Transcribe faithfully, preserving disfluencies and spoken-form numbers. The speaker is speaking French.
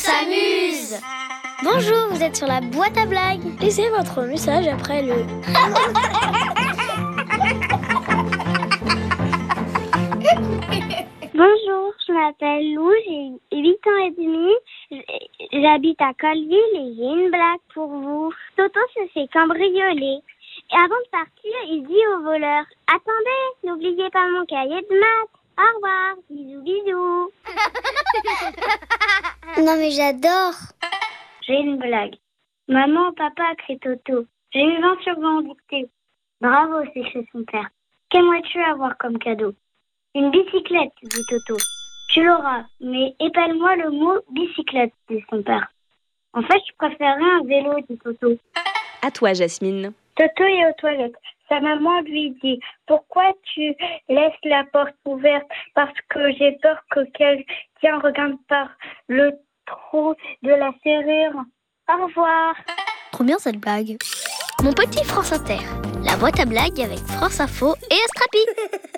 s'amuse. Bonjour, vous êtes sur la boîte à blagues. Laissez votre message après le... Bonjour, je m'appelle Lou, j'ai huit ans et demi, j'habite à Colleville et j'ai une blague pour vous. Toto se fait cambrioler et avant de partir, il dit au voleur « Attendez, n'oubliez pas mon cahier de maths. Au revoir, bisous bisous. » Non mais j'adore. J'ai une blague. Maman, papa a créé Toto. J'ai eu vingt sur vingt en dictée. Bravo, c'est chez son père. Qu'aimerais-tu avoir comme cadeau? Une bicyclette, dit Toto. Tu l'auras, mais épelle-moi le mot bicyclette, dit son père. En fait, je préférerais un vélo, dit Toto. À toi, Jasmine. Toto est aux toilettes. Sa maman lui dit « Pourquoi tu laisses la porte ouverte ?»« Parce que j'ai peur que quelqu'un regarde par le trou de la serrure. Au revoir. » Trop bien cette blague. Mon petit France Inter, la boîte à blagues avec France Info et Astrapi.